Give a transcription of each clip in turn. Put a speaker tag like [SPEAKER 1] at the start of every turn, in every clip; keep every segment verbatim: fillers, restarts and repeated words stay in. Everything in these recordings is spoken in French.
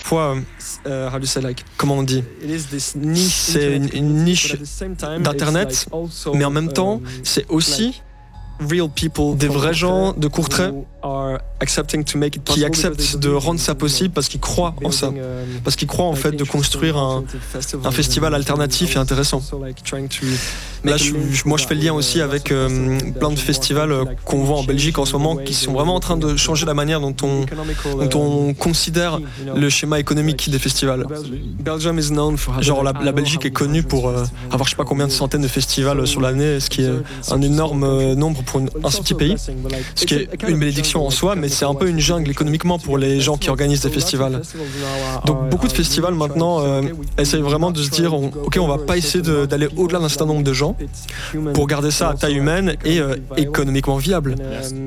[SPEAKER 1] fois, euh, how do you say, like, comment on dit, c'est une, une niche d'internet, mais en même temps, c'est aussi des vrais gens de Courtrai qui acceptent de rendre ça possible parce qu'ils croient en ça, parce qu'ils croient en fait de construire un, un festival alternatif et intéressant. Là, je, moi je fais le lien aussi avec euh, plein de festivals euh, qu'on voit en Belgique en ce moment qui sont vraiment en train de changer la manière dont on, dont on considère le schéma économique des festivals. Genre la, la Belgique est connue pour euh, avoir je sais pas combien de centaines de festivals sur l'année, ce qui est un énorme euh, nombre pour une, un si petit pays, ce qui est une bénédiction en soi, mais c'est un peu une jungle économiquement pour les gens qui organisent des festivals. Donc beaucoup de festivals maintenant euh, essayent vraiment de se dire on, ok, on va pas essayer de, d'aller au-delà d'un certain nombre de gens pour garder ça à taille humaine et euh, économiquement viable.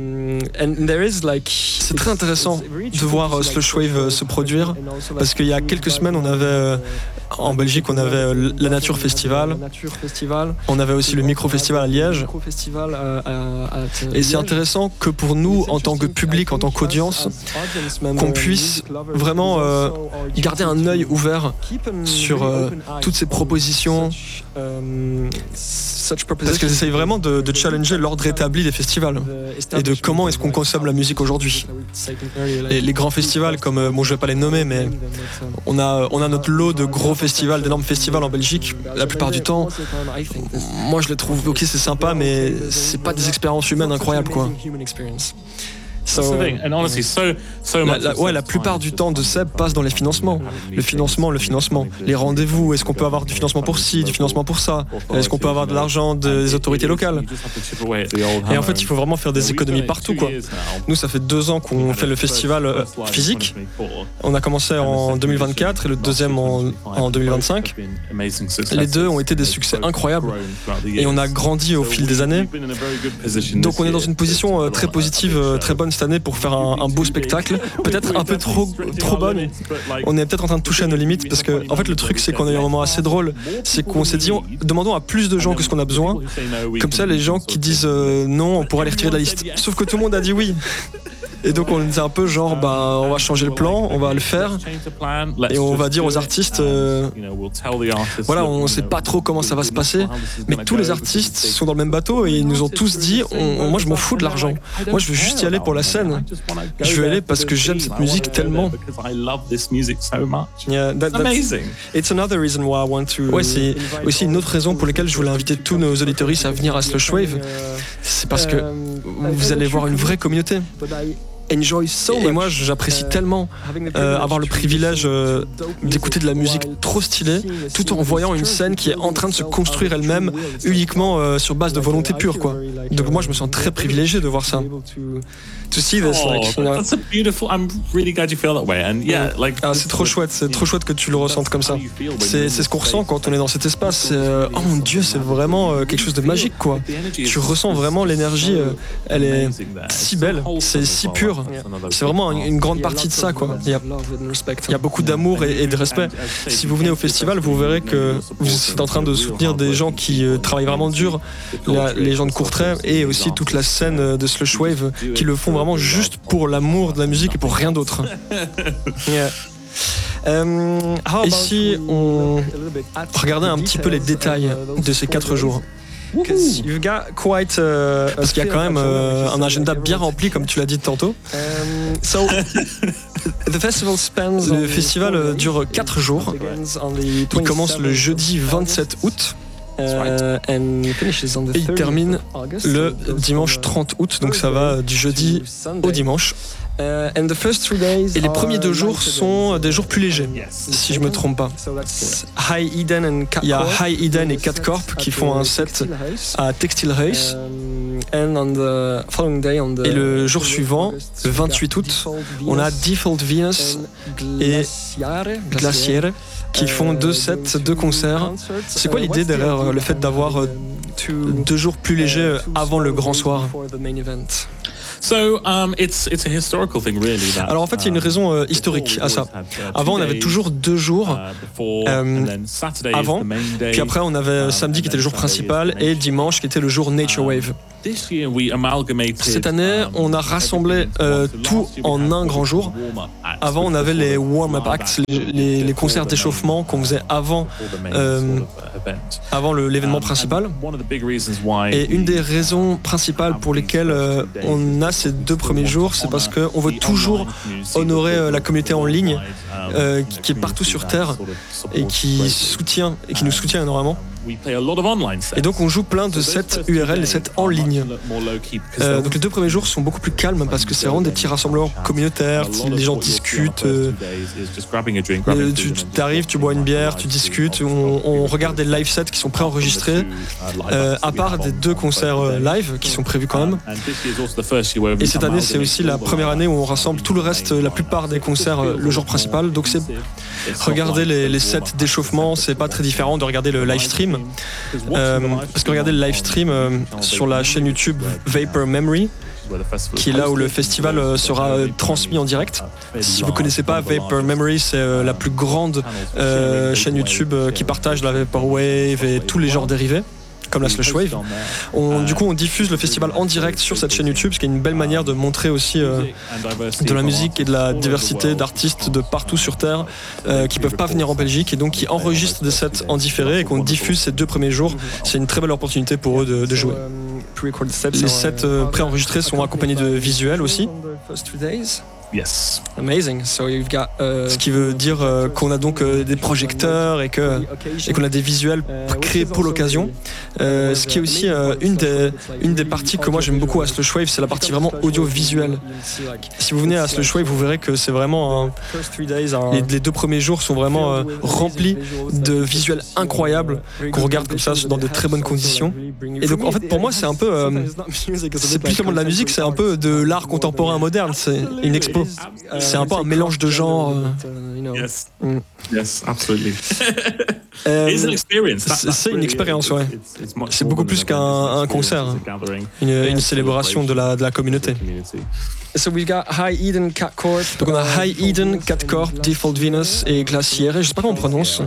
[SPEAKER 1] C'est très intéressant de voir euh, Slushwave euh, se produire parce qu'il y a quelques semaines on avait euh, en Belgique on avait euh, la Nature Festival, on avait aussi le Micro Festival à Liège. Et c'est intéressant que pour nous, en tant que public, en tant qu'audience, qu'on puisse vraiment euh, garder un œil ouvert sur euh, toutes ces propositions, parce qu'elles essayent vraiment de, de challenger l'ordre établi des festivals et de comment est-ce qu'on consomme la musique aujourd'hui. Les, les grands festivals, comme, bon je vais pas les nommer, mais on a, on a notre lot de gros festivals, d'énormes festivals en Belgique. La plupart du temps, moi je les trouve, ok c'est sympa, mais c'est pas des expériences humaines incroyables quoi. So, la, la, ouais, la plupart du temps de Seb passe dans les financements. Le financement, le financement. Les rendez-vous, est-ce qu'on peut avoir du financement pour ci, du financement pour ça? Est-ce qu'on peut avoir de l'argent des autorités locales? Et en fait, il faut vraiment faire des économies partout, quoi. Nous, ça fait deux ans qu'on fait le festival euh, physique. On a commencé en deux mille vingt-quatre et le deuxième en, en deux mille vingt-cinq. Les deux ont été des succès incroyables. Et on a grandi au fil des années. Donc on est dans une position euh, très positive, euh, très bonne cette année pour faire un, un beau spectacle, peut-être un peu trop, trop bonne. On est peut-être en train de toucher à nos limites parce que en fait le truc c'est qu'on a eu un moment assez drôle, c'est qu'on s'est dit on, demandons à plus de gens que ce qu'on a besoin, comme ça les gens qui disent euh, non on pourra les retirer de la liste, sauf que tout le monde a dit oui. Et donc on disait un peu genre bah on va changer le plan, on va le faire et on va dire aux artistes euh, voilà on sait pas trop comment ça va se passer, mais tous les artistes sont dans le même bateau et ils nous ont tous dit on, on, moi je m'en fous de l'argent, moi je veux juste y aller pour la scène, je veux y aller parce que j'aime cette musique tellement. Yeah, that, it's another reason why I want to. Ouais, c'est aussi une autre raison pour laquelle je voulais inviter tous nos auditeuristes à venir à Slushwave, c'est parce que vous allez voir une vraie communauté. Et moi j'apprécie tellement euh, avoir le privilège euh, d'écouter de la musique trop stylée tout en voyant une scène qui est en train de se construire elle-même uniquement euh, sur base de volonté pure quoi. Donc moi je me sens très privilégié de voir ça. To see this, like, you know.
[SPEAKER 2] That's a beautiful. I'm really glad you feel that way. And yeah, like.
[SPEAKER 1] Ah, c'est trop chouette, c'est trop chouette que tu le ressentes comme ça. C'est, c'est ce qu'on ressent quand on est dans cet espace. C'est, euh, oh mon Dieu, c'est vraiment euh, quelque chose de magique, quoi. Tu ressens vraiment l'énergie. Euh, elle est si belle, c'est si pur. C'est vraiment une, une grande partie de ça, quoi. Il y a, il y a beaucoup d'amour et, et de respect. Si vous venez au festival, vous verrez que vous êtes en train de soutenir des gens qui euh, travaillent vraiment dur, la, les gens de Courtrai et aussi toute la scène de Slushwave qui le font vraiment juste pour l'amour de la musique et pour rien d'autre. Yeah. Euh, ici, on regardait un petit peu les détails de ces quatre jours. You've got quite, uh, parce qu'il y a quand même uh, un agenda bien rempli, comme tu l'as dit tantôt. Um, so, the festival spans le festival dure quatre jours. Il commence le jeudi vingt-sept août. Uh, et il termine le dimanche trente août, donc ça va du jeudi au dimanche. Et les premiers deux jours sont des jours plus légers, si je me trompe pas. Il y a High Eden et Cat Corp qui font un set à Textilhuis. Et le jour suivant, le vingt-huit août, on a Default Venus et Glaciere qui font deux sets, deux concerts. C'est quoi l'idée derrière le fait d'avoir deux jours plus légers avant le grand soir?
[SPEAKER 2] So um, it's it's a historical thing really. That,
[SPEAKER 1] Alors en fait, il y a une raison euh, historique à ça. Avant, on avait toujours deux jours euh, avant, puis après on avait samedi qui était le jour principal et dimanche qui était le jour Nature Wave. Cette année, on a rassemblé euh, tout en un grand jour. Avant, on avait les warm-up acts, les, les, les concerts d'échauffement qu'on faisait avant, euh, avant le, l'événement principal. Et une des raisons principales pour lesquelles euh, on a ces deux premiers jours, c'est parce qu'on veut toujours honorer euh, la communauté en ligne euh, qui, qui est partout sur Terre et qui soutient et qui nous soutient énormément. Et donc on joue plein de sets U R L, des sets en ligne. Euh, donc les deux premiers jours sont beaucoup plus calmes parce que c'est vraiment des petits rassemblements communautaires, les gens discutent, euh, tu, tu arrives, tu bois une bière, tu discutes, on, on regarde des live sets qui sont préenregistrés, euh, à part des deux concerts euh, live qui sont prévus quand même. Et cette année c'est aussi la première année où on rassemble tout le reste, la plupart des concerts euh, le jour principal. Donc c'est regarder les, les sets d'échauffement, c'est pas très différent de regarder le live stream. Euh, parce que regardez le live stream euh, sur la chaîne YouTube Vapor Memory, qui est là où le festival euh, sera euh, transmis en direct. Si vous connaissez pas, Vapor Memory, c'est euh, la plus grande euh, chaîne YouTube euh, qui partage la Vaporwave et tous les genres dérivés, comme la Slush Wave. On, du coup, on diffuse le festival en direct sur cette chaîne YouTube, ce qui est une belle manière de montrer aussi euh, de la musique et de la diversité d'artistes de partout sur Terre euh, qui peuvent pas venir en Belgique et donc qui enregistrent des sets en différé et qu'on diffuse ces deux premiers jours. C'est une très belle opportunité pour eux de, de jouer. Les sets euh, préenregistrés sont accompagnés de visuels aussi.
[SPEAKER 2] Yes.
[SPEAKER 1] Amazing. So you've got, uh, ce qui veut dire euh, qu'on a donc euh, des projecteurs et que et qu'on a des visuels créés pour l'occasion. Euh, ce qui est aussi euh, une des une des parties que moi j'aime beaucoup à Slush Wave, c'est la partie vraiment audiovisuelle. Si vous venez à Slush Wave, vous verrez que c'est vraiment un, les, les deux premiers jours sont vraiment euh, remplis de visuels incroyables qu'on regarde comme ça dans de très bonnes conditions. Et donc en fait pour moi c'est un peu euh, c'est plus seulement de la musique, c'est un peu de l'art contemporain moderne. C'est une expo. C'est un peu un mélange de genres. Euh,
[SPEAKER 2] Yes. Mm. Yes, absolutely.
[SPEAKER 1] euh, c'est une expérience, ouais. C'est beaucoup plus qu'un un concert, hein. une, une célébration de la, de la communauté. So we've got High Eden, Cat Corp. Donc on a High Eden, Cat Corp, Default Venus et Glaciere. Je sais pas comment on prononce.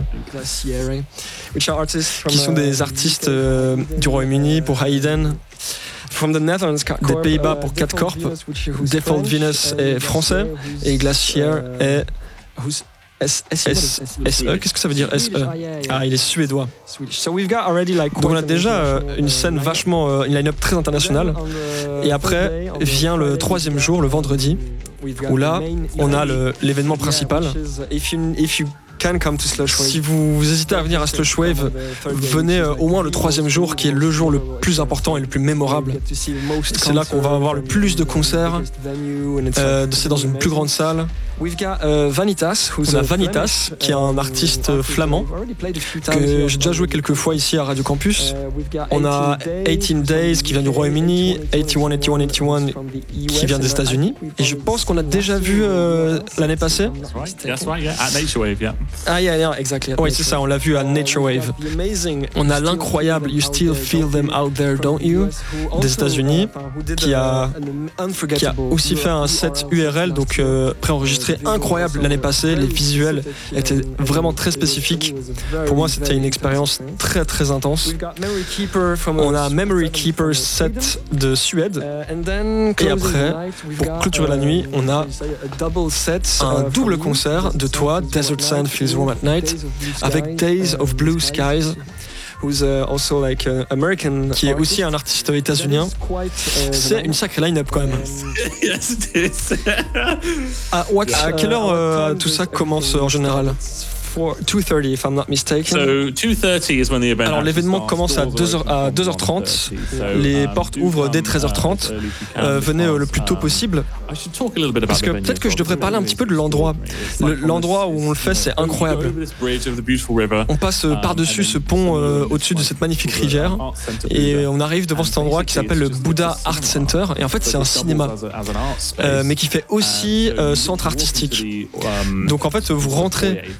[SPEAKER 1] Qui sont des artistes euh, du Royaume-Uni pour High Eden. From the Netherlands, des Pays-Bas pour Cat Corp, Default Venus est français et Glaciere est S E. Qu'est-ce que ça veut dire S E? Ah, il est suédois. Donc on a déjà euh, une scène vachement, euh, une line-up très internationale. Et après vient le troisième jour, le vendredi, où là on a le, l'événement principal. Si vous hésitez à venir à Slush Wave, venez euh, au moins le troisième jour qui est le jour le plus important et le plus mémorable. C'est là qu'on va avoir le plus de concerts, euh, c'est dans une plus grande salle. Euh, Vanitas, on a Vanitas qui est un artiste flamand que j'ai déjà joué quelques fois ici à Radio Campus. On a eighteen Days qui vient du Royaume-Uni, eighty-one eighty-one eighty-one qui vient des États-Unis. Et je pense qu'on a déjà vu euh, l'année passée.
[SPEAKER 2] That's right, yeah, at Nature Wave, yeah.
[SPEAKER 1] Ah, yeah, yeah, exactly. Oui, c'est ça, on l'a vu à Nature Wave. On a l'incroyable You Still Feel Them Out There, Don't You des États-Unis qui a, qui a aussi fait un set U R L, donc euh, préenregistré incroyable l'année passée. Les visuels étaient vraiment très spécifiques. Pour moi, c'était une expérience très très intense. On a Memory Keeper set de Suède. Et après, pour clôturer la nuit, on a un double concert de toi, Desert Sand Feels Warm at Night, avec Days of Blue Skies, who's uh, also like uh, American, qui est aussi un artiste états-unien. C'est une sacrée line-up quand même.
[SPEAKER 2] Yes, it is.
[SPEAKER 1] à, what, à quelle heure euh, tout ça commence en général? two thirty if I'm not mistaken.
[SPEAKER 2] So two thirty is when the event.
[SPEAKER 1] Alors l'événement commence à deux heures à deux heures trente. Les portes ouvrent dès treize heures trente. Euh, venez euh, le plus tôt possible. Parce que peut-être que je devrais parler un petit peu de l'endroit. Le, l'endroit où on le fait, c'est incroyable. On passe par-dessus ce pont euh, au-dessus de cette magnifique rivière et on arrive devant cet endroit qui s'appelle le Buddha Art Center. Et en fait, c'est un cinéma, euh, mais qui fait aussi euh, centre artistique. Donc en fait, vous rentrez dans le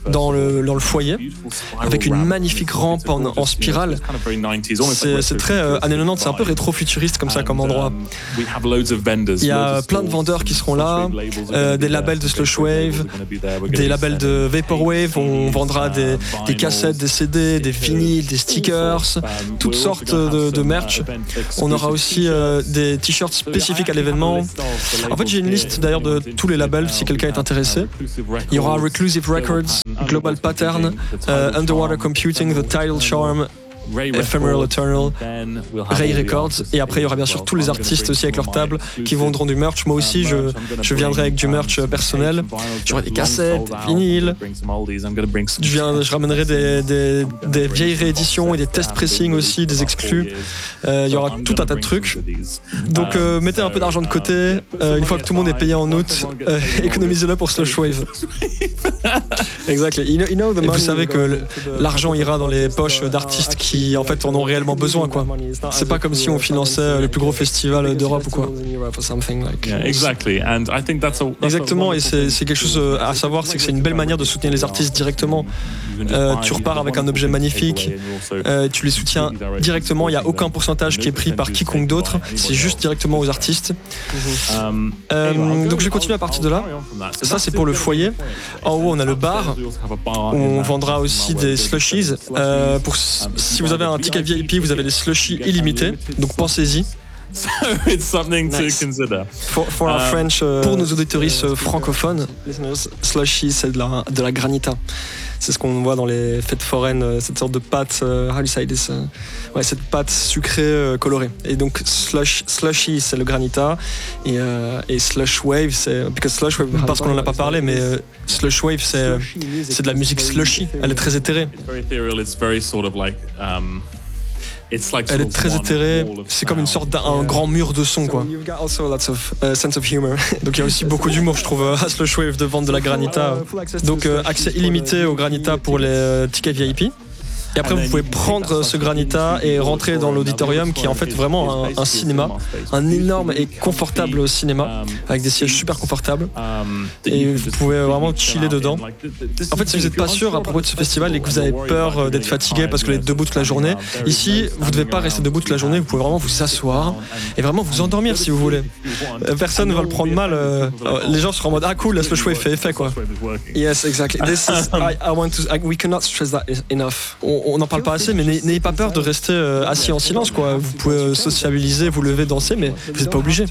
[SPEAKER 1] le, dans le foyer, avec une magnifique rampe en, en spirale. C'est, c'est très euh, années quatre-vingt-dix, c'est un peu rétro-futuriste comme ça comme endroit. Il y a plein de vendeurs qui seront là, euh, des labels de Slushwave, des labels de Vaporwave, on vendra des, des cassettes, des C D, des vinyles, des stickers, toutes sortes de, de merch. On aura aussi euh, des t-shirts spécifiques à l'événement. En fait, j'ai une liste d'ailleurs de tous les labels si quelqu'un est intéressé. Il y aura Reclusive Records, Global Pattern, euh, Underwater Computing, The Tidal Charm, Ephemeral Eternal, Ray Records, et après il y aura bien sûr tous les artistes aussi avec leur table qui vendront du merch. Moi aussi je, je viendrai avec du merch personnel, j'aurai des cassettes, des vinyles, je, viens, je ramènerai des, des, des vieilles rééditions et des test pressing aussi, des exclus. Euh, il y aura tout un tas de trucs, donc euh, mettez un peu d'argent de côté, euh, une fois que tout le monde est payé en août, euh, économisez-le pour Slushwave. Exactly. You know, you know, et vous savez que l'argent ira dans les poches d'artistes qui qui en fait en ont réellement besoin, quoi. C'est pas comme si on finançait le plus gros festival d'Europe ou quoi. Exactement, et c'est, c'est quelque chose à savoir, c'est que c'est une belle manière de soutenir les artistes directement. Euh, tu repars avec un objet magnifique, euh, tu les soutiens directement, il n'y a aucun pourcentage qui est pris par quiconque d'autre, c'est juste directement aux artistes. Euh, donc je vais continuer à partir de là. Ça c'est pour le foyer. En haut on a le bar, où on vendra aussi des slushies. Euh, pour, si vous avez un ticket V I P, vous avez des slushies illimités, donc pensez-y.
[SPEAKER 2] So it's something
[SPEAKER 1] nice.
[SPEAKER 2] to consider.
[SPEAKER 1] For, for our um, French, uh, pour nos auditoristes uh, francophones, slushy c'est de la, de la granita. C'est ce qu'on voit dans les fêtes foraines, cette sorte de pâte, uh, how do you say this? Uh, ouais, cette pâte sucrée uh, colorée. Et donc slush, slushy c'est le granita et, uh, et slush wave c'est because slush wave parce qu'on en a pas parlé, mais uh, slush wave c'est c'est de la musique slushy. Elle est très éthérée. Elle est très éthérée, c'est comme une sorte d'un grand mur de son, quoi. Donc il y a aussi beaucoup d'humour, je trouve, à Slushwave de vendre de la granita. Donc euh, accès illimité au granita pour les euh, tickets V I P. Et après, vous pouvez prendre ce granita et rentrer dans l'auditorium qui est en fait vraiment un, un cinéma, un énorme et confortable cinéma avec des sièges super confortables. Et vous pouvez vraiment chiller dedans. En fait, si vous n'êtes pas sûr à propos de ce festival et que vous avez peur d'être fatigué parce que vous êtes debout toute la journée, ici, vous ne devez pas rester debout toute la journée. Vous pouvez vraiment vous asseoir et vraiment vous endormir si vous voulez. Personne ne va le prendre mal. Les gens seront en mode ah cool, la Slushwave fait effet, quoi. Yes, exactly. This is, I, I want to. I, we cannot stress that enough. On n'en parle pas assez, mais n'ayez pas peur de rester euh, assis en silence, quoi. Vous pouvez euh, sociabiliser, vous lever, danser, mais vous n'êtes pas obligé.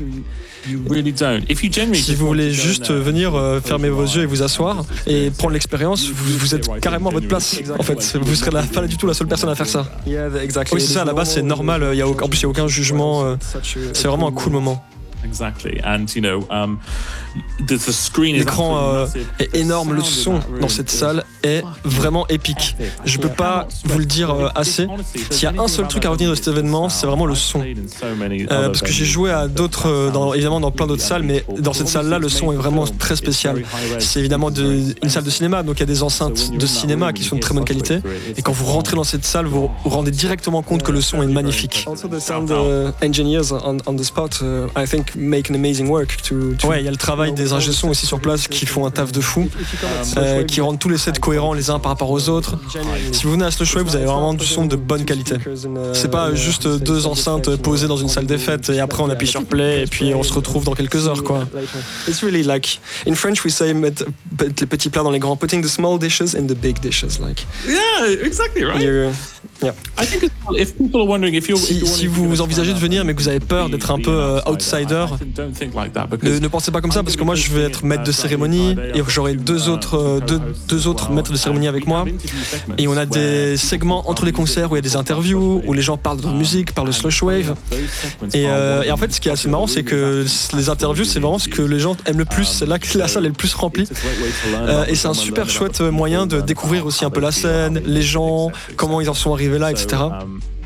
[SPEAKER 1] Si vous voulez juste venir euh, fermer vos yeux et vous asseoir et prendre l'expérience, vous, vous êtes carrément à votre place. En fait, vous serez la, pas du tout la seule personne à faire ça. Oui, c'est ça. Là-bas, c'est normal. Il y a, en plus, il n'y a aucun jugement. Euh, c'est vraiment un cool moment.
[SPEAKER 2] Exactly, and you know, um, the, the screen
[SPEAKER 1] L'écran euh, est énorme, le son dans cette salle est vraiment épique. Je peux pas vous le dire euh, assez. S'il y a un seul truc à retenir de cet événement, c'est vraiment le son. Euh, parce que j'ai joué à d'autres, euh, dans, évidemment dans plein d'autres salles, mais dans cette salle-là, le son est vraiment très spécial. C'est évidemment de, une salle de cinéma, donc il y a des enceintes de cinéma qui sont de très bonne qualité. Et quand vous rentrez dans cette salle, vous vous rendez directement compte que le son est magnifique. Also the sound uh, engineers on, on the spot, uh, I think make an amazing work to, to... Ouais, il y a le travail des ingé sons aussi sur place qui font un taf de fou, euh, qui rendent tous les sets cohérents les uns par rapport aux autres. Si vous venez à Slushwave, vous avez vraiment du son de bonne qualité. C'est pas juste deux enceintes posées dans une salle des fêtes et après on appuie sur play et puis on se retrouve dans quelques heures, quoi. It's really like in French we say mettre les petits plats dans les grands, putting the small dishes in the big dishes, like.
[SPEAKER 2] Yeah, exactly right.
[SPEAKER 1] You're, yeah.
[SPEAKER 2] I think if people are wondering if you're,
[SPEAKER 1] si, si vous envisagez de venir mais que vous avez peur d'être un peu euh, outsider, ne, ne pensez pas comme ça parce que moi je vais être maître de cérémonie et j'aurai deux autres, euh, deux, deux autres maîtres de cérémonie avec moi et on a des segments entre les concerts où il y a des interviews où les gens parlent de musique, parlent de Slushwave et, euh, et en fait ce qui est assez marrant c'est que les interviews c'est vraiment ce que les gens aiment le plus, c'est là que la salle est le plus remplie euh, et c'est un super chouette moyen de découvrir aussi un peu la scène, les gens, comment ils en sont arrivés là, et cetera.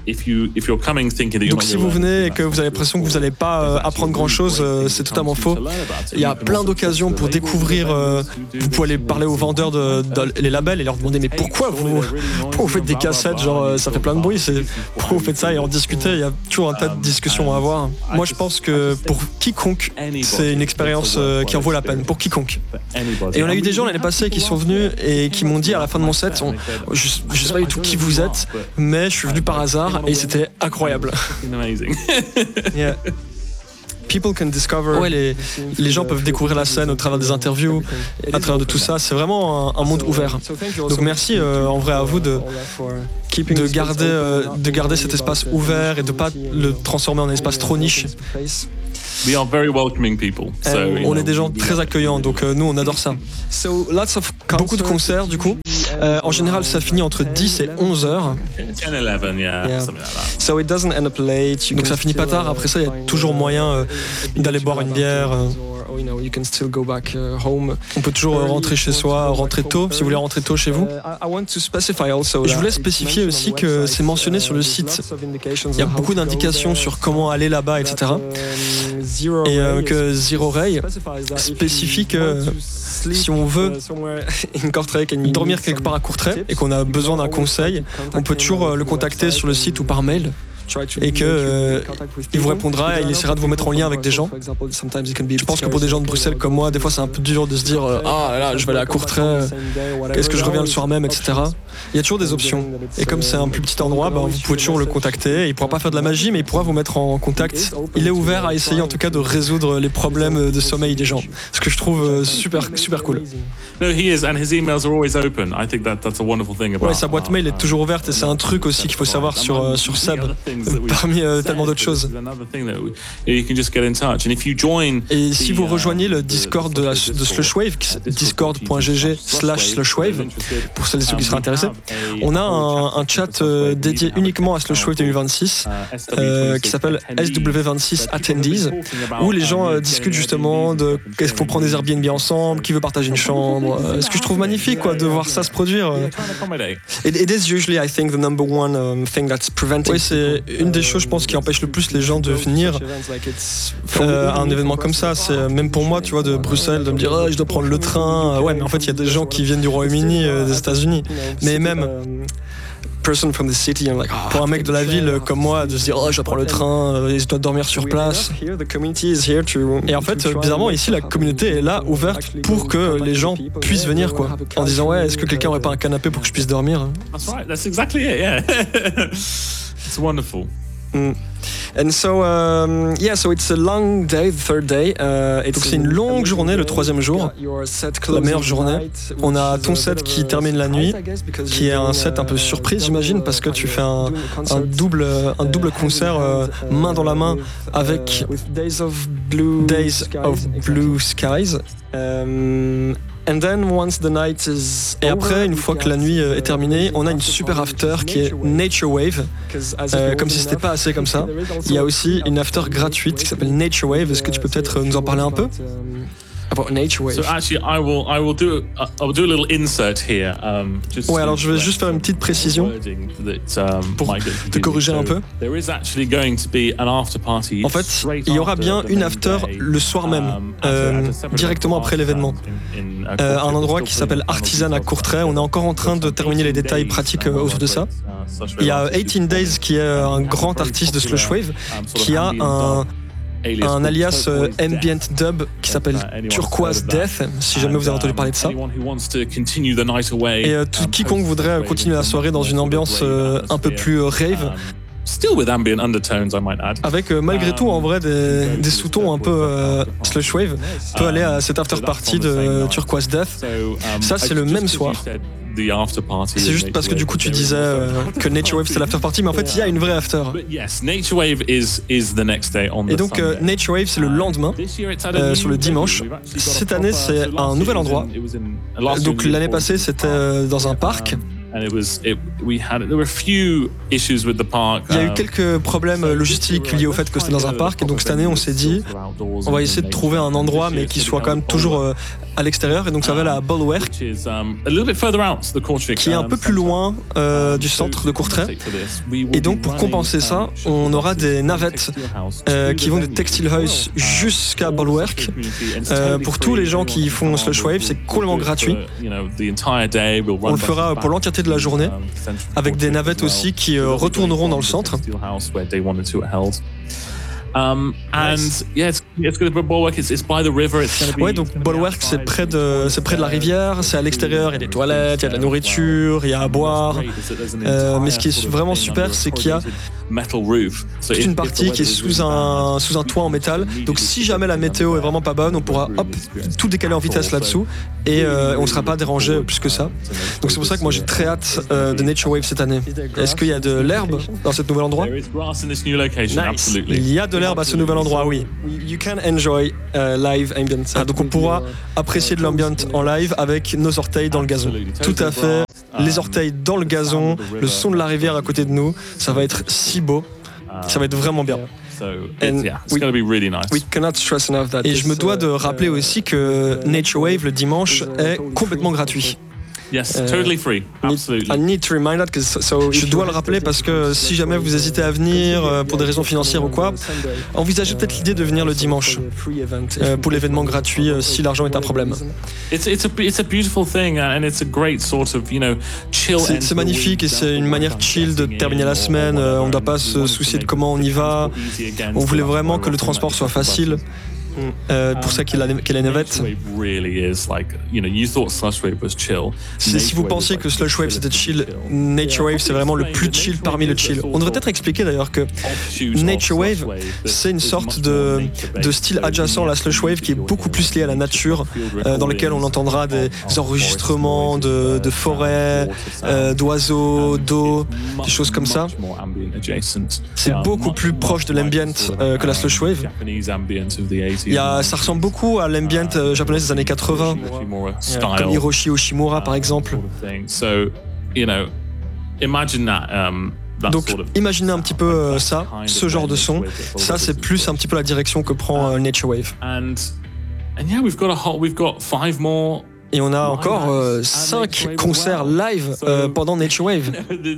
[SPEAKER 1] Donc si vous venez et que vous avez l'impression que vous n'allez pas euh, apprendre grand-chose, euh, c'est totalement faux. Il y a plein d'occasions pour découvrir. Euh, vous pouvez aller parler aux vendeurs de, de les labels et leur demander mais pourquoi vous, pourquoi vous faites des cassettes, genre euh, ça fait plein de bruit, c'est, pourquoi vous faites ça, et en discuter. Il y a toujours un tas de discussions à avoir. Moi je pense que pour quiconque, c'est une expérience euh, qui en vaut la peine, pour quiconque. Et on a eu des gens l'année passée qui sont venus et qui m'ont dit à la fin de mon set, on, je, je sais pas du tout qui vous êtes, mais je suis venu par hasard et c'était incroyable. Yeah. People can discover. Ouais, les, les gens peuvent découvrir la scène au travers des interviews, à travers de tout ça. C'est vraiment un, un monde ouvert. Donc merci euh, en vrai à vous de, de, garder, euh, de garder cet espace ouvert et de ne pas le transformer en un espace trop niche.
[SPEAKER 2] We are very welcoming people. So,
[SPEAKER 1] euh, on est des gens très accueillants, donc euh, nous on adore ça. So, lots of beaucoup de concerts du coup. Euh, en général, ça finit entre dix et onze heures.
[SPEAKER 2] dix, onze, yeah, yeah. Something like that.
[SPEAKER 1] So it doesn't end up late. Donc ça finit pas tard. Après ça, il y a toujours moyen euh, d'aller boire une bière. Euh. On peut toujours rentrer chez soi, rentrer tôt, si vous voulez rentrer tôt chez vous. Je voulais spécifier aussi que c'est mentionné sur le site. Il y a beaucoup d'indications sur comment aller là-bas, et cetera. Et euh, que Zero Ray spécifie que si on veut dormir quelque part à Courtrai et qu'on a besoin d'un conseil, on peut toujours le contacter sur le site ou par mail. Et qu'il euh, vous répondra et il essaiera de vous mettre en lien avec des gens. Je pense que pour des gens de Bruxelles comme moi, des fois c'est un peu dur de se dire euh, ah là, là je vais aller à Courtrai, est-ce que je reviens le soir même, et cetera. Il y a toujours des options. Et comme c'est un plus petit endroit, ben, vous pouvez toujours le contacter. Il pourra pas faire de la magie, mais il pourra vous mettre en contact. Il est ouvert à essayer en tout cas de résoudre les problèmes de sommeil des gens. Ce que je trouve super, super cool.
[SPEAKER 2] No, he is, and his emails are always open. I think that that's a wonderful thing about.
[SPEAKER 1] Ouais, sa boîte mail est toujours ouverte et c'est un truc aussi qu'il faut savoir sur euh, sur Seb, parmi euh, tellement d'autres choses. Et si vous rejoignez le Discord de, la, de Slushwave, discord.gg slash Slushwave, pour celles et ceux qui seraient intéressés, on a un, un chat euh, dédié uniquement à Slushwave deux mille vingt-six euh, qui s'appelle S W vingt-six Attendees, où les gens euh, discutent justement de qu'est-ce qu'il faut prendre des Airbnb ensemble, qui veut partager une chambre. Euh, ce que je trouve magnifique, quoi, de voir ça se produire. It, it is usually, I think, the number one um, thing that's preventing. Oui, c'est une des choses, je pense, qui empêche le plus les gens de venir euh, à un événement comme ça. C'est même pour moi, tu vois, de Bruxelles, de me dire oh, je dois prendre le train. Ouais, mais en fait, il y a des gens qui viennent du Royaume-Uni, euh, des États-Unis. Mais même person from the city, like, oh, pour un mec de la ville comme moi, de se dire oh je dois prendre le train, je dois dormir sur place. Et en fait, bizarrement, ici la communauté est là, ouverte pour que les gens puissent venir, quoi. En disant ouais, est-ce que quelqu'un aurait pas un canapé pour que je puisse dormir?
[SPEAKER 2] That's right, that's exactly it, yeah. It's wonderful.
[SPEAKER 1] Mm. And so, um, yeah, so it's a long day, the third day. Uh, donc c'est une longue journée, le troisième jour, la meilleure journée. On a ton set qui termine la nuit, qui est un set un peu surprise, j'imagine, parce que tu fais un, un double, un double concert euh, main dans la main avec Days of Blue, Days of Blue Skies. Um, And then once the night is Et après, une fois que la nuit est terminée, on a une super after qui est Nature Wave. Euh, comme si c'était pas assez comme ça. Il y a aussi une after gratuite qui s'appelle Nature Wave. Est-ce que tu peux peut-être nous en parler un peu? About Nature Wave.
[SPEAKER 2] So actually, I will, I will do, uh, I will do a little insert here. Um, just
[SPEAKER 1] ouais, alors je vais juste faire une petite précision pour te corriger un peu. En fait, il y aura bien une after le soir même, euh, directement après l'événement, euh, à un endroit qui s'appelle Artisan à Courtrai. On est encore en train de terminer les détails pratiques autour de ça. Il y a eighteen Days qui est un grand artiste de Slushwave qui a un un alias euh, ambient dub qui s'appelle Turquoise Death, si jamais vous avez entendu parler de ça. Et euh, tout, quiconque voudrait continuer la soirée dans une ambiance euh, un peu plus euh, rave, avec euh, malgré tout en vrai des, des sous-tons un peu euh, Slushwave, peut aller à cette after party de Turquoise Death. Ça c'est le même soir. C'est juste parce que du coup tu disais euh, que Nature Wave c'est l'after party, mais en fait il y a une vraie after. Et donc euh, Nature Wave c'est le lendemain, euh, sur le dimanche. Cette année c'est un nouvel endroit. Donc l'année passée c'était euh, dans un parc. Il y a eu quelques problèmes logistiques liés au fait que c'était dans un parc, et donc cette année on s'est dit on va essayer de trouver un endroit mais qui soit quand même toujours euh, à l'extérieur, et donc ça va à Bulwark, qui est un peu plus loin euh, du centre de Courtrai. Et donc pour compenser ça, on aura des navettes euh, qui vont de Textile House jusqu'à Bulwark. Euh, pour tous les gens qui font Slushwave, c'est complètement gratuit. On le fera pour l'entièreté de la journée, avec des navettes aussi qui euh, retourneront dans le centre.
[SPEAKER 2] Um, and yeah, it's, it's good. Bulwark, it's, it's by the river. It's going to be.
[SPEAKER 1] Ouais, donc Bulwark, c'est près de, c'est près de la rivière, c'est à l'extérieur. Il y a des toilettes, il y a de la nourriture, il y a à boire. Euh, mais ce qui est vraiment super, c'est qu'il y a toute une partie qui est sous un sous un toit en métal. Donc si jamais la météo est vraiment pas bonne, on pourra hop tout décaler en vitesse là-dessous et euh, on ne sera pas dérangé plus que ça. Donc c'est pour ça que moi j'ai très hâte euh, de Nature Wave cette année. Est-ce qu'il y a de l'herbe dans ce nouvel endroit? Nice. Il y a de l'herbe à ce nouvel endroit, oui. You can enjoy uh, live ambient. Ah, donc on pourra apprécier de l'ambient en live avec nos orteils dans le gazon. Tout à fait. Les orteils dans le gazon, le son de la rivière à côté de nous, ça va être si beau. Ça va être vraiment bien. And we, we cannot stress enough that. Et je me dois de rappeler aussi que Nature Wave le dimanche est complètement gratuit.
[SPEAKER 2] Yes, totally free. Absolutely.
[SPEAKER 1] I need to remind that, so je dois le rappeler parce que si jamais vous hésitez à venir euh, pour des raisons financières ou quoi, envisagez peut-être l'idée de venir le dimanche euh, pour l'événement gratuit euh, si l'argent est un problème.
[SPEAKER 2] C'est
[SPEAKER 1] magnifique et c'est une manière chill de terminer la semaine. Euh, on ne doit pas se soucier de comment on y va. On voulait vraiment que le transport soit facile. Euh, pour ça qu'il y a la navette. Si vous pensiez que Slushwave c'était chill, Nature Wave c'est vraiment le plus chill parmi le chill. On devrait peut-être expliquer d'ailleurs que Nature Wave c'est une sorte de, de style adjacent à la Slushwave qui est beaucoup plus lié à la nature, euh, dans lequel on entendra des enregistrements de, de forêts, euh, d'oiseaux, d'eau, des choses comme ça. C'est beaucoup plus proche de l'ambient euh, que la Slushwave. Il y a, ça ressemble beaucoup à l'ambient euh, japonais des années quatre-vingts, euh, comme Hiroshi Oshimura par exemple. Donc imaginez un petit peu euh, ça, ce genre de son. Ça c'est plus un petit peu la direction que prend euh, Nature Wave. Et on a encore euh, cinq concerts live euh, pendant Nature Wave.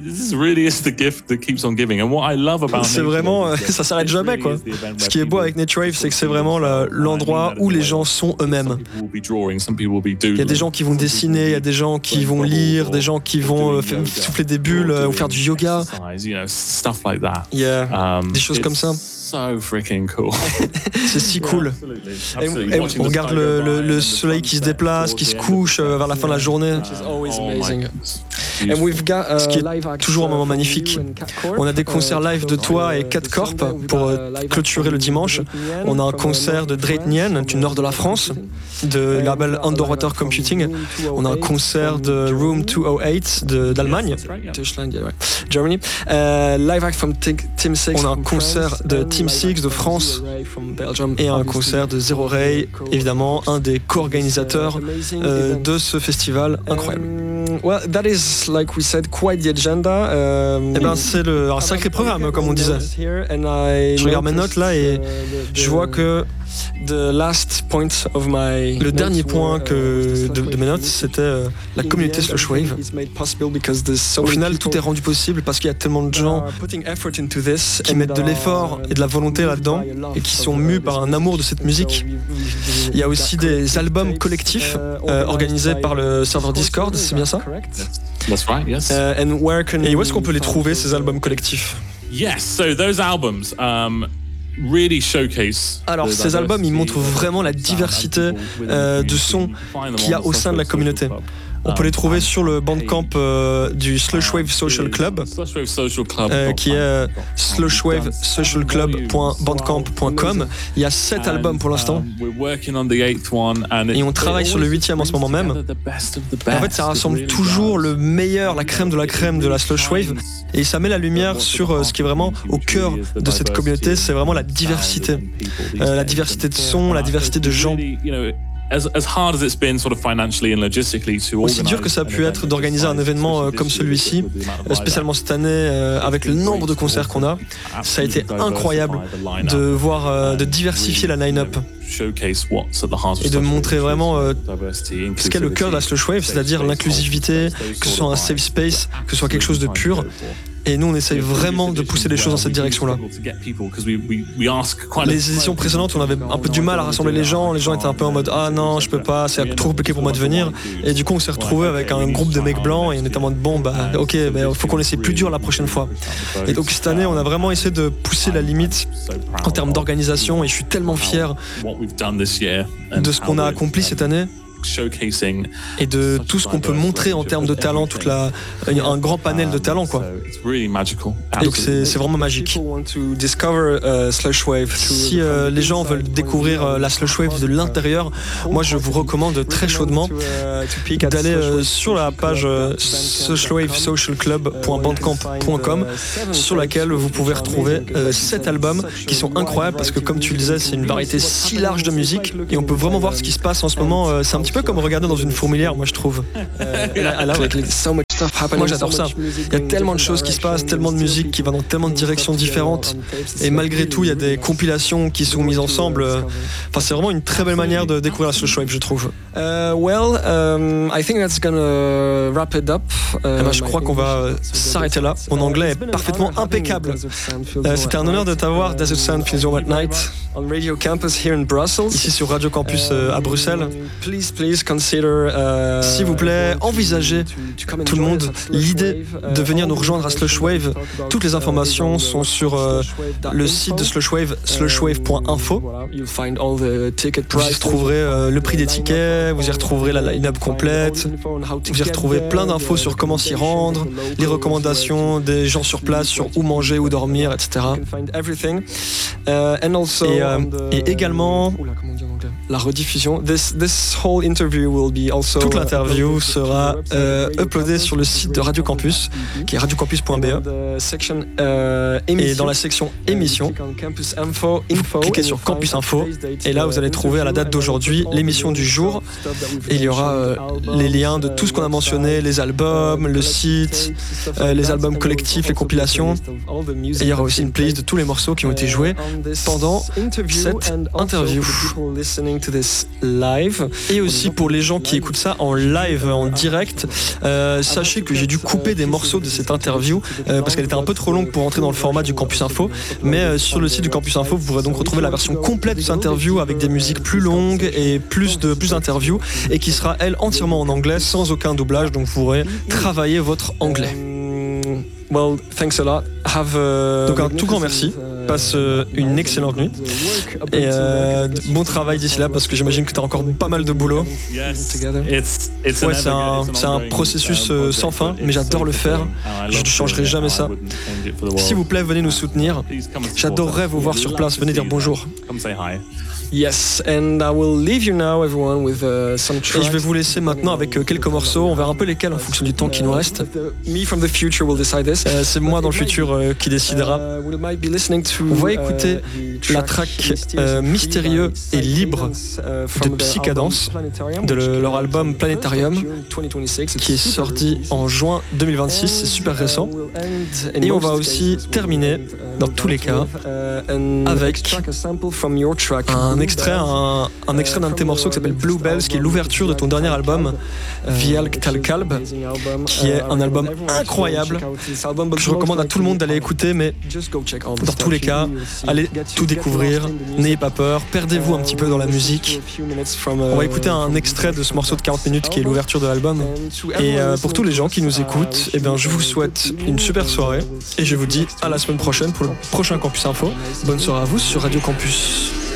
[SPEAKER 1] C'est vraiment, euh, ça s'arrête jamais quoi. Ce qui est beau avec Nature Wave, c'est que c'est vraiment la, l'endroit où les gens sont eux-mêmes. Il y a des gens qui vont dessiner, il y a des gens qui vont lire, des gens qui vont euh, faire, souffler des bulles euh, ou faire du yoga. Il y a des choses comme ça.
[SPEAKER 2] So freaking cool.
[SPEAKER 1] C'est si cool. Et, et on regarde le, le, le soleil qui se déplace, qui se couche euh, vers la fin de la journée. Et we've got, uh, ce qui est toujours un moment magnifique. On a des concerts live de toi et Cat Corp pour euh, clôturer le dimanche. On a un concert de Drayton Yen du nord de la France, de label Underwater Computing. On a un concert de Room deux cent huit de, d'Allemagne, Germany. Uh, live act from Team Six. On a un concert de Team Six de France et un concert de Zero Ray, évidemment un des co-organisateurs euh, de ce festival incroyable. Well, that is, like we said, quite the agenda. Um, eh ben, c'est le, un sacré programme, comme on disait. Je regarde mes notes là et je vois que the last point of my, le dernier point que de, de mes notes, c'était euh, la communauté Slushwave. Au final, tout est rendu possible parce qu'il y a tellement de gens qui mettent de l'effort et de la volonté là-dedans et qui sont mus par un amour de cette musique. Il y a aussi des albums collectifs euh, organisés par le serveur Discord, c'est bien ça?
[SPEAKER 2] That's right, yes.
[SPEAKER 1] Uh, and where can et où est-ce qu'on peut les trouver, ces albums collectifs?
[SPEAKER 2] Yes, so those albums um, really showcase.
[SPEAKER 1] Alors, ces albums, ils montrent vraiment la diversité euh, de sons qu'il y a au sein de la communauté. On peut les trouver sur le bandcamp euh, du Slushwave Social Club, euh, qui est slushwave social club point bandcamp point com. Il y a sept albums pour l'instant. Et on travaille sur le huitième en ce moment même. En fait, ça rassemble toujours le meilleur, la crème de la crème de la Slushwave. Et ça met la lumière sur euh, ce qui est vraiment au cœur de cette communauté, c'est vraiment la diversité. Euh, la diversité de sons, la diversité de gens.
[SPEAKER 2] As, as hard as it's been sort of financially and logistically to
[SPEAKER 1] Aussi dur que ça a pu être d'organiser un événement euh, comme celui-ci, euh, spécialement cette année, euh, avec le nombre de concerts qu'on a, ça a été incroyable de voir, euh, de diversifier la line-up et de montrer vraiment euh, ce qu'est le cœur de la slush wave, c'est-à-dire l'inclusivité, que ce soit un safe space, que ce soit quelque chose de pur. Et nous, on essaye vraiment de pousser les choses dans cette direction-là. Les éditions précédentes, on avait un peu du mal à rassembler les gens. Les gens étaient un peu en mode « Ah non, je peux pas, c'est trop compliqué pour moi de venir ». Et du coup, on s'est retrouvé avec un groupe de mecs blancs et on était en mode « Bon, bah ok, il faut qu'on essaie plus dur la prochaine fois ». Et donc cette année, on a vraiment essayé de pousser la limite en termes d'organisation et je suis tellement fier de ce qu'on a accompli cette année. Et de tout ce qu'on peut montrer en termes de talent, toute la, un grand panel de talent, quoi. Et donc c'est, c'est vraiment magique. Si euh, les gens veulent découvrir euh, la slush wave de l'intérieur, moi je vous recommande très chaudement d'aller euh, sur la page euh, slush wave social club point bandcamp point com, sur laquelle vous pouvez retrouver euh, sept albums qui sont incroyables parce que, comme tu le disais, c'est une variété si large de musique et on peut vraiment voir ce qui se passe en ce moment. Euh, c'est un petit peu comme regarder dans une fourmilière, moi je trouve. Euh, là, là, avec les, moi j'adore ça. Il y a tellement de choses qui se passent, tellement de musique qui va dans tellement de directions différentes. Et malgré tout, il y a des compilations qui sont mises ensemble. Enfin, c'est vraiment une très belle manière de découvrir la slush wave, je trouve. Uh, well, um, I think that's gonna wrap it up. Uh, eh ben, je crois qu'on va s'arrêter là. Mon anglais est parfaitement impeccable. Euh, c'était un honneur de t'avoir, Does It Sound Feels Your At Night, on Radio Campus here in Brussels, ici sur Radio Campus euh, à Bruxelles. Please, please consider, uh, s'il vous plaît, envisagez tout le monde l'idée de venir nous rejoindre à Slush Wave. Toutes les informations sont sur euh, le site de Slush Wave, slush wave point info. Vous y retrouverez euh, le prix des tickets, vous y retrouverez la line-up complète, vous y retrouverez plein d'infos sur comment s'y rendre, les recommandations des gens sur place sur où manger, où dormir, et cetera. Et, euh, et également la rediffusion. This, this whole interview will be also, toute l'interview sera euh, uploadée sur le site de Radio Campus, qui est radio campus point b e. Et dans la section émissions, vous cliquez sur Campus Info, et là vous allez trouver à la date d'aujourd'hui l'émission du jour. Et il y aura euh, les liens de tout ce qu'on a mentionné, les albums, le site, euh, les albums collectifs, les compilations. Et il y aura aussi une playlist de tous les morceaux qui ont été joués pendant cette interview. Et aussi pour les gens qui écoutent ça en live, en direct, euh, sachez que j'ai dû couper des morceaux de cette interview euh, parce qu'elle était un peu trop longue pour entrer dans le format du Campus Info. Mais euh, sur le site du Campus Info, vous pourrez donc retrouver la version complète de cette interview avec des musiques plus longues et plus de plus d'interviews et qui sera elle entièrement en anglais sans aucun doublage. Donc vous pourrez travailler votre anglais. Well, thanks a lot. Have a... Donc un tout grand merci. Passe euh, une excellente nuit. Et euh, bon travail d'ici là parce que j'imagine que tu as encore pas mal de boulot. Ouais, c'est un, c'est un processus euh, sans fin, mais j'adore le faire. Je ne changerai jamais ça. S'il vous plaît, venez nous soutenir. J'adorerais vous voir sur place. Venez dire bonjour. Yes, and I will leave you now, everyone, with uh, some tracks. Et je vais vous laisser maintenant avec euh, quelques morceaux. On verra un peu lesquels en fonction du temps qui nous reste. Me from the future will decide this. Euh, c'est moi dans le futur euh, qui décidera. On va écouter la track euh, Mystérieux et Libre de Psycadance, de le, leur album Planétarium, qui est sorti en juin deux mille vingt-six. C'est super récent. Et on va aussi terminer, dans tous les cas, avec un Un extrait, un, un extrait d'un de tes morceaux qui s'appelle Bluebells, qui est l'ouverture de ton dernier album, Vial Tal Kalb, qui est un album incroyable que je recommande à tout le monde d'aller écouter, mais dans tous les cas, allez tout découvrir, n'ayez pas peur, perdez-vous un petit peu dans la musique. On va écouter un extrait de ce morceau de quarante minutes qui est l'ouverture de l'album. Et euh, pour tous les gens qui nous écoutent, eh bien, je vous souhaite une super soirée et je vous dis à la semaine prochaine pour le prochain Campus Info. Bonne soirée à vous sur Radio Campus.